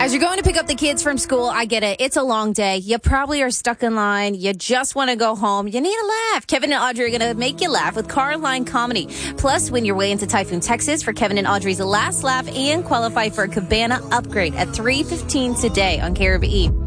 As you're going to pick up the kids from school, I get it. It's a long day. You probably are stuck in line. You just want to go home. You need a laugh. Kevin and Audrey are going to make you laugh with Car Line Comedy. Plus, win your way into Typhoon, Texas for Kevin and Audrey's last laugh and qualify for a Cabana upgrade at 3:15 today on KRBE.